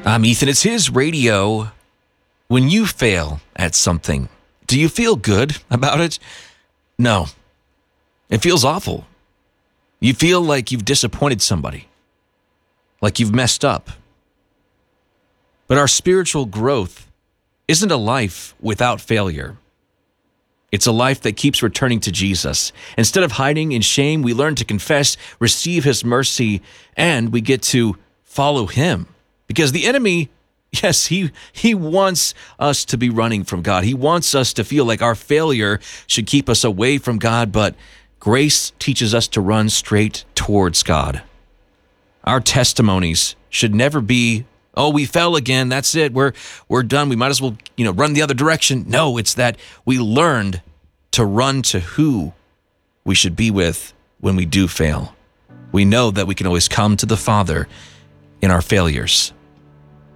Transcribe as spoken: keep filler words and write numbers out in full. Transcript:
I'm Ethan. It's his radio. When you fail at something, do you feel good about it? No. It feels awful. You feel like you've disappointed somebody, like you've messed up. But our spiritual growth isn't a life without failure. It's a life that keeps returning to Jesus. Instead of hiding in shame, we learn to confess, receive his mercy, and we get to follow him. Because the enemy, yes, he he wants us to be running from God. He wants us to feel like our failure should keep us away from God, but grace teaches us to run straight towards God. Our testimonies should never be, oh, we fell again, that's it, we're we're done, we might as well, you know, run the other direction. No, it's that we learned to run to who we should be with when we do fail. We know that we can always come to the Father in our failures.